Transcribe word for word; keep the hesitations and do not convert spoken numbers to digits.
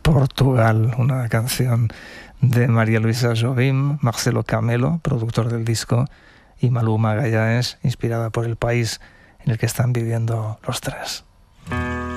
Portugal, una canción de María Luisa Jobim, Marcelo Camelo, productor del disco, y Maluma Gallanes, inspirada por el país en el que están viviendo los tres.